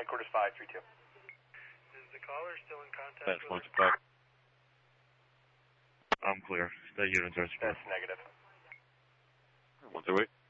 Headquarters 532. Is the caller still in contact That's with back. I'm clear. Stay units are secure. That's negative. 128.